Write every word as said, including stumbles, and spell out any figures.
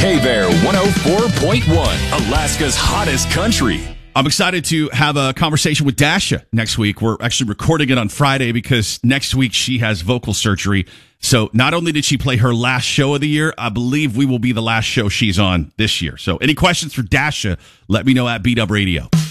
K-Bear one oh four point one, Alaska's hottest country. I'm excited to have a conversation with Dasha next week. We're actually recording it on Friday because next week she has vocal surgery. So not only did she play her last show of the year, I believe we will be the last show she's on this year. So any questions for Dasha, let me know at B-Dub Radio.